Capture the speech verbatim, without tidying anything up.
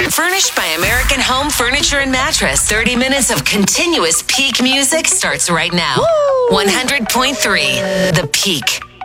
Furnished by American Home Furniture and Mattress. thirty minutes of continuous Peak music starts right now. Woo! one hundred point three The Peak.